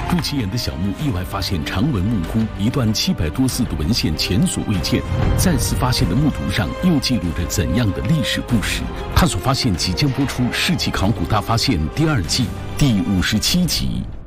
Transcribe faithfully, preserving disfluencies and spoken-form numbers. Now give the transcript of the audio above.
不起眼的小木意外发现长文木窟一段七百多字的文献前所未见，再次发现的木牍上又记录着怎样的历史故事？他所发现即将播出《世纪考古大发现》第二季第五十七集。